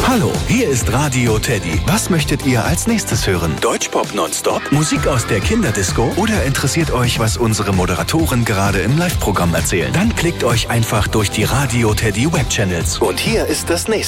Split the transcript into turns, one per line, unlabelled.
Hallo, hier ist Radio Teddy. Was möchtet ihr als nächstes hören? Deutschpop nonstop? Musik aus der Kinderdisco? Oder interessiert euch, was unsere Moderatoren gerade im Live-Programm erzählen? Dann klickt euch einfach durch die Radio Teddy Webchannels. Und hier ist das nächste.